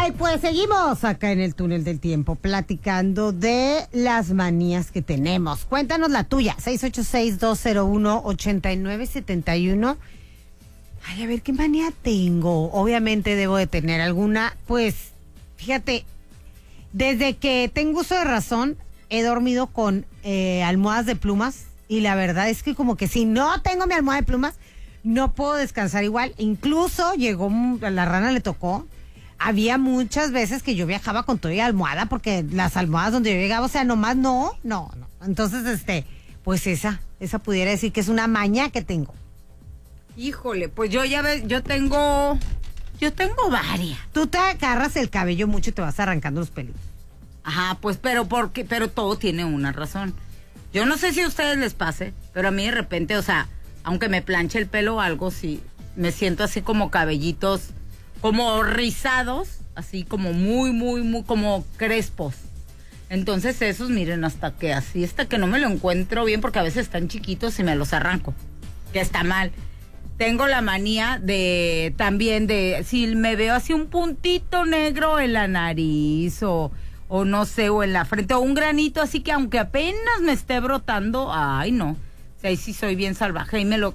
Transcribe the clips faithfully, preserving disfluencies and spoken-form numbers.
Ay, pues seguimos acá en el túnel del tiempo platicando de las manías que tenemos. Cuéntanos la tuya, seis ocho seis, dos cero uno, ocho nueve siete uno. Ay, a ver, ¿qué manía tengo? Obviamente debo de tener alguna, pues, fíjate, desde que tengo uso de razón, he dormido con eh, almohadas de plumas y la verdad es que como que si no tengo mi almohada de plumas, no puedo descansar igual. Incluso llegó, a la rana le tocó, había muchas veces que yo viajaba con toda almohada porque las almohadas donde yo llegaba, o sea, nomás no, no, no. Entonces, este, pues esa, esa pudiera decir que es una maña que tengo. Híjole, pues yo ya ves, yo tengo, yo tengo varias. Tú te agarras el cabello mucho y te vas arrancando los pelos. Ajá, pues, pero porque, pero todo tiene una razón. Yo no sé si a ustedes les pase, pero a mí de repente, o sea, aunque me planche el pelo o algo, sí, me siento así como cabellitos, como rizados, así como muy, muy, muy, como crespos. Entonces esos, miren, hasta que así, hasta que no me lo encuentro bien, porque a veces están chiquitos y me los arranco, que está mal. Tengo la manía de, también de, si me veo así un puntito negro en la nariz o, o no sé, o en la frente, o un granito así que aunque apenas me esté brotando, ay no, o sea, ahí sí soy bien salvaje y me lo...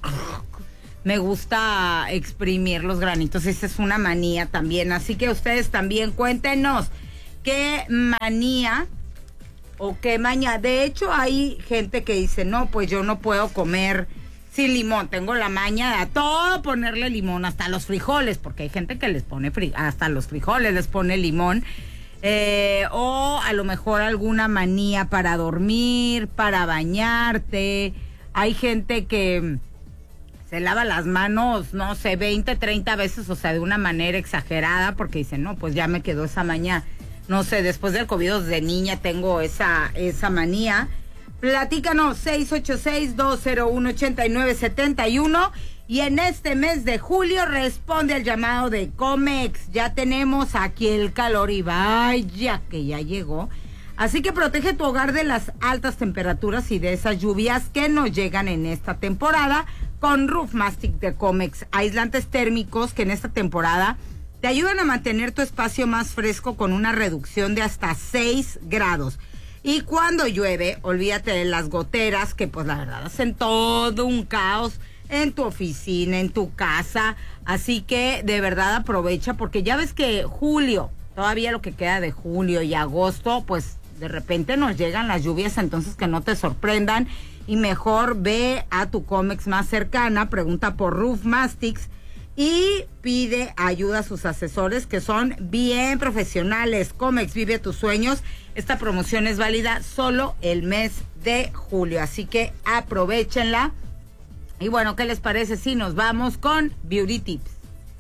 Me gusta exprimir los granitos, esa es una manía también, así que ustedes también cuéntenos qué manía o qué maña. De hecho hay gente que dice, no, pues yo no puedo comer sin limón, tengo la maña de a todo ponerle limón, hasta los frijoles, porque hay gente que les pone, fri- hasta los frijoles les pone limón, eh, o a lo mejor alguna manía para dormir, para bañarte. Hay gente que se lava las manos, no sé, veinte, treinta veces, o sea, de una manera exagerada, porque dicen, no, pues ya me quedó esa manía. No sé, después del COVID desde niña tengo esa, esa manía. Platícanos, seis ocho seis, dos cero uno, ocho nueve siete uno. Y en este mes de julio responde al llamado de Comex. Ya tenemos aquí el calor y vaya que ya llegó. Así que protege tu hogar de las altas temperaturas y de esas lluvias que nos llegan en esta temporada con Roof Mastic de Comex. Aislantes térmicos que en esta temporada te ayudan a mantener tu espacio más fresco con una reducción de hasta seis grados. Y cuando llueve, olvídate de las goteras que pues la verdad hacen todo un caos en tu oficina, en tu casa. Así que de verdad aprovecha porque ya ves que julio, todavía lo que queda de julio y agosto, pues de repente nos llegan las lluvias, entonces que no te sorprendan y mejor ve a tu Comex más cercana, pregunta por Roof Mastics y pide ayuda a sus asesores que son bien profesionales. Comex, vive tus sueños. Esta promoción es válida solo el mes de julio, así que aprovechenla. Y bueno, ¿qué les parece si nos vamos con Beauty Tips?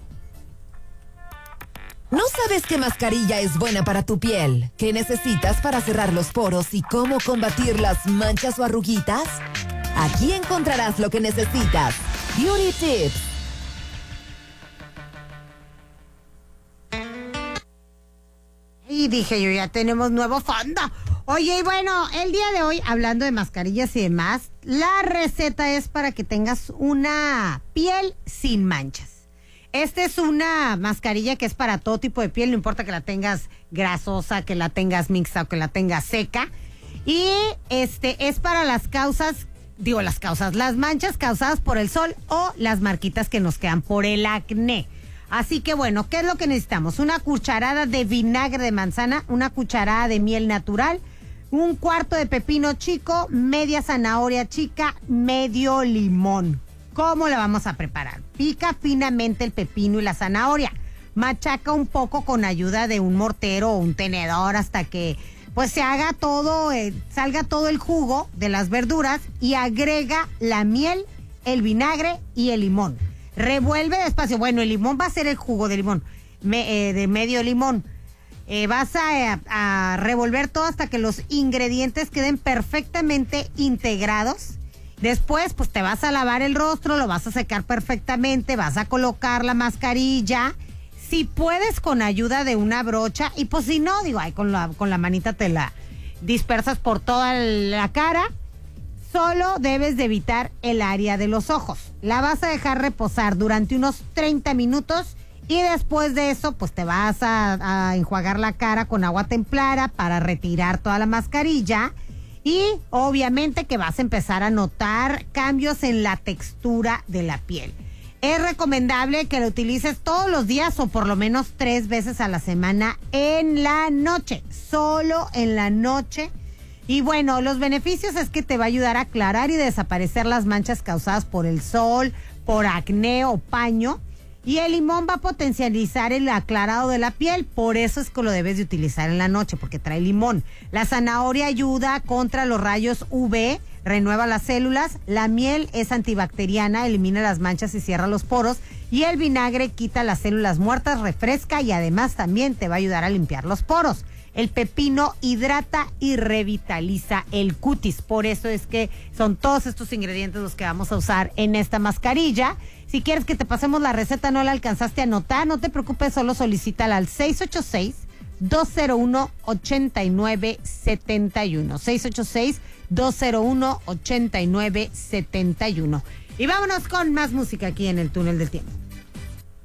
¿No sabes qué mascarilla es buena para tu piel? ¿Qué necesitas para cerrar los poros y cómo combatir las manchas o arruguitas? Aquí encontrarás lo que necesitas. Beauty Tips. Y dije yo, ya tenemos nuevo fondo. Oye, y bueno, el día de hoy, hablando de mascarillas y demás, la receta es para que tengas una piel sin manchas. Esta es una mascarilla que es para todo tipo de piel, no importa que la tengas grasosa, que la tengas mixta o que la tengas seca. Y este es para las causas, digo las causas, las manchas causadas por el sol o las marquitas que nos quedan por el acné. Así que bueno, ¿qué es lo que necesitamos? Una cucharada de vinagre de manzana, una cucharada de miel natural, un cuarto de pepino chico, media zanahoria chica, medio limón. ¿Cómo la vamos a preparar? Pica finamente el pepino y la zanahoria. Machaca un poco con ayuda de un mortero o un tenedor hasta que pues se haga todo, eh, salga todo el jugo de las verduras y agrega la miel, el vinagre y el limón. Revuelve despacio. Bueno, el limón va a ser el jugo de limón, me, eh, de medio limón. Eh, vas a, a revolver todo hasta que los ingredientes queden perfectamente integrados. Después, pues te vas a lavar el rostro, lo vas a secar perfectamente, vas a colocar la mascarilla. Si puedes, con ayuda de una brocha. Y pues si no, digo, ay, con la, con la manita te la dispersas por toda la cara. Solo debes de evitar el área de los ojos. La vas a dejar reposar durante unos treinta minutos Y después de eso, pues te vas a, a enjuagar la cara con agua templada para retirar toda la mascarilla. Y obviamente que vas a empezar a notar cambios en la textura de la piel. Es recomendable que lo utilices todos los días o por lo menos tres veces a la semana en la noche, solo en la noche. Y bueno, los beneficios es que te va a ayudar a aclarar y desaparecer las manchas causadas por el sol, por acné o paño. Y el limón va a potencializar el aclarado de la piel, por eso es que lo debes de utilizar en la noche, porque trae limón. La zanahoria ayuda contra los rayos U V, renueva las células. La miel es antibacteriana, elimina las manchas y cierra los poros. Y el vinagre quita las células muertas, refresca y además también te va a ayudar a limpiar los poros. El pepino hidrata y revitaliza el cutis. Por eso es que son todos estos ingredientes los que vamos a usar en esta mascarilla. Si quieres que te pasemos la receta, no la alcanzaste a anotar, no te preocupes, solo solicítala al seis ocho seis, dos cero uno, ocho nueve siete uno. seis ocho seis, dos cero uno, ocho nueve siete uno. Y vámonos con más música aquí en el Túnel del Tiempo.